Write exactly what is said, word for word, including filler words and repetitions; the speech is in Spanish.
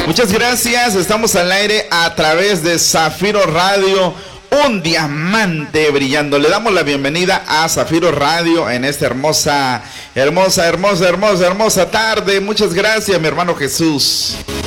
Muchas gracias, estamos al aire a través de Zafiro Radio, un diamante brillando. Le damos la bienvenida a Zafiro Radio en esta hermosa, hermosa, hermosa, hermosa, hermosa tarde. Muchas gracias, mi hermano Jesús.